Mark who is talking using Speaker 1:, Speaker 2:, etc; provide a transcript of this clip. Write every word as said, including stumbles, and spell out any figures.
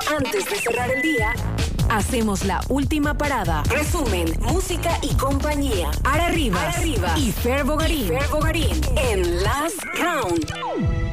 Speaker 1: Antes de cerrar el día, hacemos la última parada. Resumen, música y compañía. Ara Rivas, Ara Rivas y Fer Bogarín, Fer Bogarín en Last Round.